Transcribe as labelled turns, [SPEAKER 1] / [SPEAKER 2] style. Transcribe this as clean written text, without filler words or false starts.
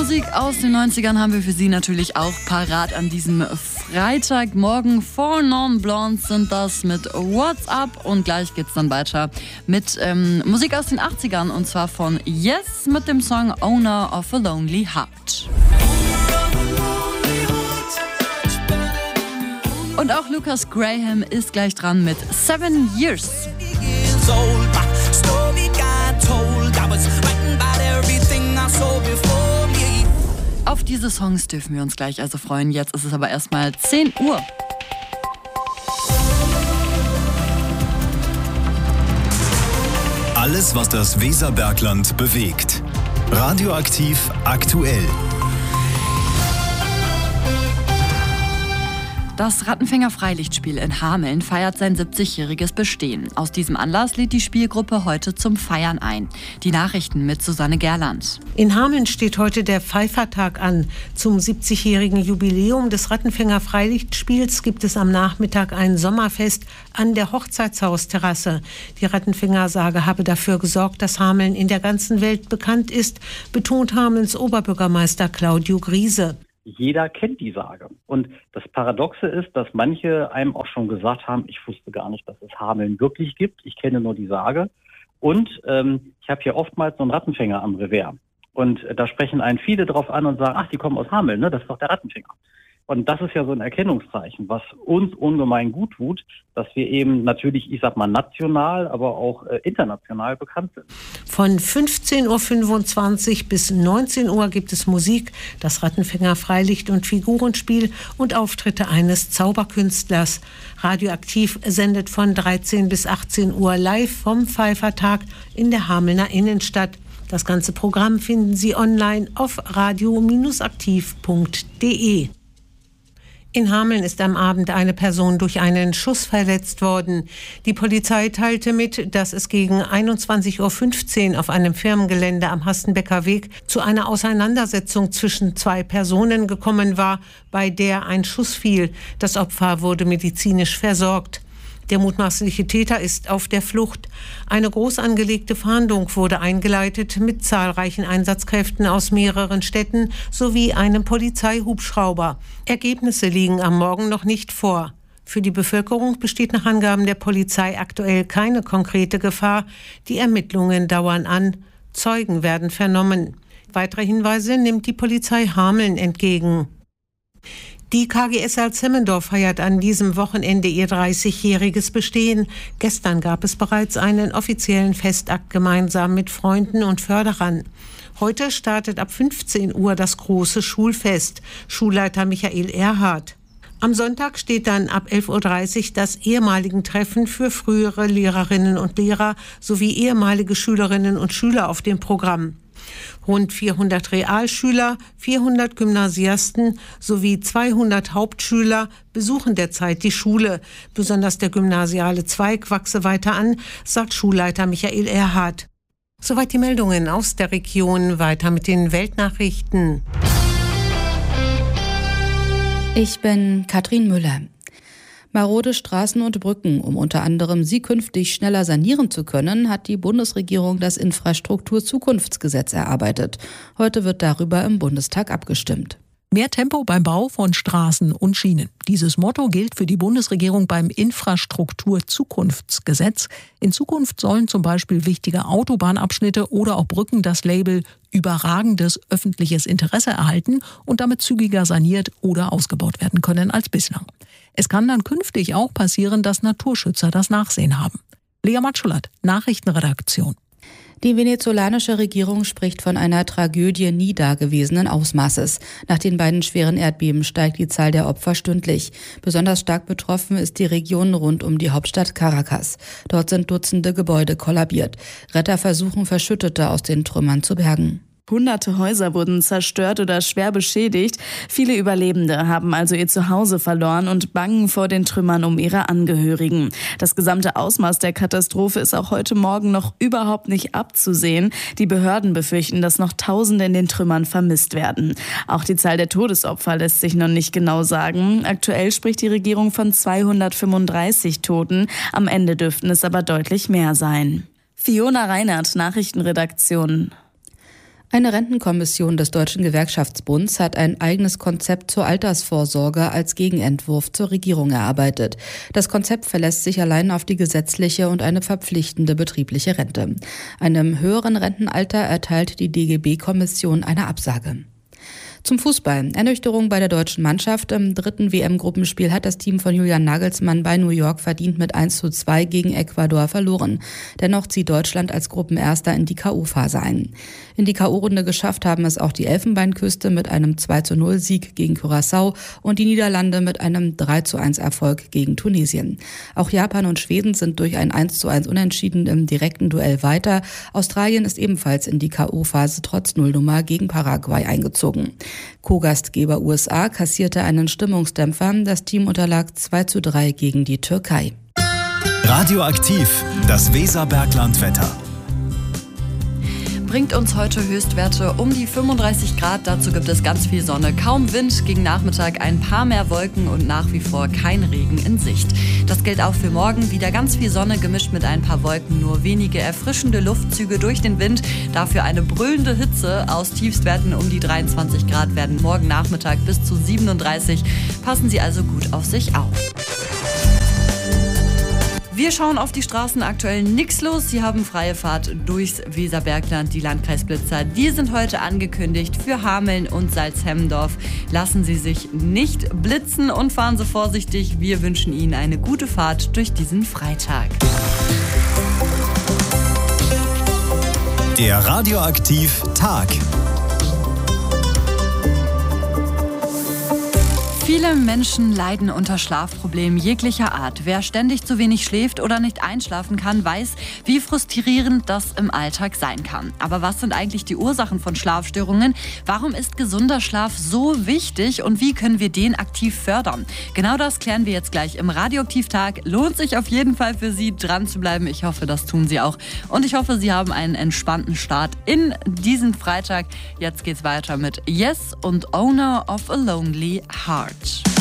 [SPEAKER 1] Musik aus den 90ern haben wir für Sie natürlich auch parat an diesem Freitagmorgen. 4 Non Blondes sind das mit What's Up und gleich geht's dann weiter mit Musik aus den 80ern und zwar von Yes mit dem Song Owner of a Lonely Heart. Und auch Lucas Graham ist gleich dran mit 7 Years. Auf diese Songs dürfen wir uns gleich also freuen. Jetzt ist es aber erstmal 10 Uhr.
[SPEAKER 2] Alles, was das Weserbergland bewegt. Radioaktiv aktuell.
[SPEAKER 1] Das Rattenfänger-Freilichtspiel in Hameln feiert sein 70-jähriges Bestehen. Aus diesem Anlass lädt die Spielgruppe heute zum Feiern ein. Die Nachrichten mit Susanne Gerland.
[SPEAKER 3] In Hameln steht heute der Pfeifertag an. Zum 70-jährigen Jubiläum des Rattenfänger-Freilichtspiels gibt es am Nachmittag ein Sommerfest an der Hochzeitshausterrasse. Die Rattenfängersage habe dafür gesorgt, dass Hameln in der ganzen Welt bekannt ist, betont Hamelns Oberbürgermeister Claudio Griese.
[SPEAKER 4] Jeder kennt die Sage. Und das Paradoxe ist, dass manche einem auch schon gesagt haben, ich wusste gar nicht, dass es Hameln wirklich gibt. Ich kenne nur die Sage. Und ich habe hier oftmals so einen Rattenfänger am Revers. Und da sprechen einen viele drauf an und sagen, ach, die kommen aus Hameln, ne? Das ist doch der Rattenfänger. Und das ist ja so ein Erkennungszeichen, was uns ungemein gut tut, dass wir eben natürlich, ich sag mal, national, aber auch international bekannt sind.
[SPEAKER 3] Von 15.25 Uhr bis 19 Uhr gibt es Musik, das Rattenfänger Freilicht- und Figurenspiel und Auftritte eines Zauberkünstlers. Radioaktiv sendet von 13 bis 18 Uhr live vom Pfeifertag in der Hamelner Innenstadt. Das ganze Programm finden Sie online auf radio-aktiv.de. In Hameln ist am Abend eine Person durch einen Schuss verletzt worden. Die Polizei teilte mit, dass es gegen 21.15 Uhr auf einem Firmengelände am Hastenbecker Weg zu einer Auseinandersetzung zwischen 2 Personen gekommen war, bei der ein Schuss fiel. Das Opfer wurde medizinisch versorgt. Der mutmaßliche Täter ist auf der Flucht. Eine groß angelegte Fahndung wurde eingeleitet mit zahlreichen Einsatzkräften aus mehreren Städten sowie einem Polizeihubschrauber. Ergebnisse liegen am Morgen noch nicht vor. Für die Bevölkerung besteht nach Angaben der Polizei aktuell keine konkrete Gefahr. Die Ermittlungen dauern an. Zeugen werden vernommen. Weitere Hinweise nimmt die Polizei Hameln entgegen. Die KGS Salzhemmendorf feiert an diesem Wochenende ihr 30-jähriges Bestehen. Gestern gab es bereits einen offiziellen Festakt gemeinsam mit Freunden und Förderern. Heute startet ab 15 Uhr das große Schulfest. Schulleiter Michael Erhardt. Am Sonntag steht dann ab 11.30 Uhr das ehemaligen Treffen für frühere Lehrerinnen und Lehrer sowie ehemalige Schülerinnen und Schüler auf dem Programm. Rund 400 Realschüler, 400 Gymnasiasten sowie 200 Hauptschüler besuchen derzeit die Schule. Besonders der gymnasiale Zweig wachse weiter an, sagt Schulleiter Michael Erhardt. Soweit die Meldungen aus der Region. Weiter mit den Weltnachrichten.
[SPEAKER 5] Ich bin Katrin Müller. Marode Straßen und Brücken, um unter anderem sie künftig schneller sanieren zu können, hat die Bundesregierung das Infrastrukturzukunftsgesetz erarbeitet. Heute wird darüber im Bundestag abgestimmt.
[SPEAKER 6] Mehr Tempo beim Bau von Straßen und Schienen. Dieses Motto gilt für die Bundesregierung beim Infrastrukturzukunftsgesetz. In Zukunft sollen zum Beispiel wichtige Autobahnabschnitte oder auch Brücken das Label überragendes öffentliches Interesse erhalten und damit zügiger saniert oder ausgebaut werden können als bislang. Es kann dann künftig auch passieren, dass Naturschützer das Nachsehen haben. Lea Matschulat, Nachrichtenredaktion.
[SPEAKER 5] Die venezolanische Regierung spricht von einer Tragödie nie dagewesenen Ausmaßes. Nach den beiden schweren Erdbeben steigt die Zahl der Opfer stündlich. Besonders stark betroffen ist die Region rund um die Hauptstadt Caracas. Dort sind Dutzende Gebäude kollabiert. Retter versuchen, Verschüttete aus den Trümmern zu bergen.
[SPEAKER 7] Hunderte Häuser wurden zerstört oder schwer beschädigt. Viele Überlebende haben also ihr Zuhause verloren und bangen vor den Trümmern um ihre Angehörigen. Das gesamte Ausmaß der Katastrophe ist auch heute Morgen noch überhaupt nicht abzusehen. Die Behörden befürchten, dass noch Tausende in den Trümmern vermisst werden. Auch die Zahl der Todesopfer lässt sich noch nicht genau sagen. Aktuell spricht die Regierung von 235 Toten. Am Ende dürften es aber deutlich mehr sein. Fiona Reinhardt, Nachrichtenredaktion.
[SPEAKER 5] Eine Rentenkommission des Deutschen Gewerkschaftsbunds hat ein eigenes Konzept zur Altersvorsorge als Gegenentwurf zur Regierung erarbeitet. Das Konzept verlässt sich allein auf die gesetzliche und eine verpflichtende betriebliche Rente. Einem höheren Rentenalter erteilt die DGB-Kommission eine Absage. Zum Fußball. Ernüchterung bei der deutschen Mannschaft. Im 3. WM-Gruppenspiel hat das Team von Julian Nagelsmann bei New York verdient mit 1:2 gegen Ecuador verloren. Dennoch zieht Deutschland als Gruppenerster in die K.O.-Phase ein. In die K.O.-Runde geschafft haben es auch die Elfenbeinküste mit einem 2:0-Sieg gegen Curaçao und die Niederlande mit einem 3:1-Erfolg gegen Tunesien. Auch Japan und Schweden sind durch ein 1:1 Unentschieden im direkten Duell weiter. Australien ist ebenfalls in die K.O.-Phase trotz Nullnummer gegen Paraguay eingezogen. Co-Gastgeber USA kassierte einen Stimmungsdämpfer. Das Team unterlag 2:3 gegen die Türkei.
[SPEAKER 2] Radioaktiv, das Weserberglandwetter.
[SPEAKER 1] Bringt uns heute Höchstwerte um die 35 Grad. Dazu gibt es ganz viel Sonne, kaum Wind, gegen Nachmittag ein paar mehr Wolken und nach wie vor kein Regen in Sicht. Das gilt auch für morgen. Wieder ganz viel Sonne gemischt mit ein paar Wolken, nur wenige erfrischende Luftzüge durch den Wind. Dafür eine brüllende Hitze. Aus Tiefstwerten um die 23 Grad werden morgen Nachmittag bis zu 37. Passen Sie also gut auf sich auf. Wir schauen auf die Straßen, aktuell nichts los. Sie haben freie Fahrt durchs Weserbergland. Die Landkreisblitzer, die sind heute angekündigt für Hameln und Salzhemmendorf. Lassen Sie sich nicht blitzen und fahren Sie vorsichtig. Wir wünschen Ihnen eine gute Fahrt durch diesen Freitag.
[SPEAKER 2] Der Radioaktiv Tag.
[SPEAKER 1] Viele Menschen leiden unter Schlafproblemen jeglicher Art. Wer ständig zu wenig schläft oder nicht einschlafen kann, weiß, wie frustrierend das im Alltag sein kann. Aber was sind eigentlich die Ursachen von Schlafstörungen? Warum ist gesunder Schlaf so wichtig und wie können wir den aktiv fördern? Genau das klären wir jetzt gleich im Radioaktiv-Tag. Lohnt sich auf jeden Fall für Sie, dran zu bleiben. Ich hoffe, das tun Sie auch. Und ich hoffe, Sie haben einen entspannten Start in diesen Freitag. Jetzt geht's weiter mit Yes und Owner of a Lonely Heart.